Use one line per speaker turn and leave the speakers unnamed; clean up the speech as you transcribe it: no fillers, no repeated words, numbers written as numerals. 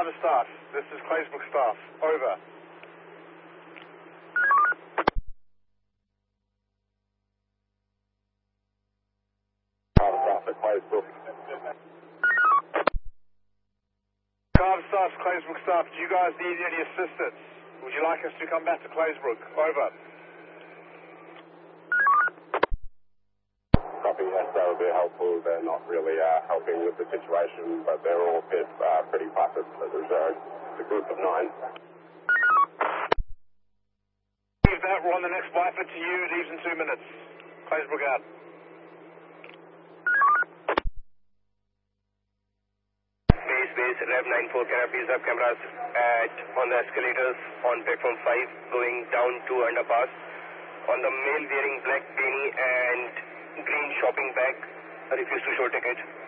Carver staff, this is Claysbrook staff. Over.
Carver staff at Claysbrook.
Carver staff, Claysbrook staff, do you guys need any assistance? Would you like us to come back to Claysbrook? Over.
Copy, yes, that would be helpful. They're not really helping with the situation, but they're all pretty placid. So there's a group of 9.
Leave that, we're on the next Viper to you, leaves in 2 minutes. Claysbrook out.
Base, Rev 94, can I please have cameras on the escalators on platform 5 going down to underpass? On the male wearing black beanie and green shopping bag, refused to show ticket.